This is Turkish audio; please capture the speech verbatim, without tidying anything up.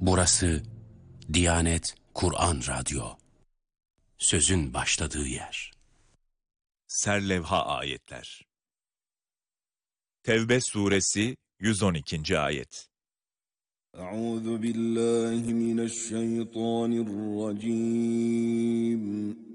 Burası Diyanet Kur'an Radyo. Sözün başladığı yer. Serlevha ayetler. Tevbe suresi yüz on ikinci ayet. Euzu billahi mineşşeytanirracim.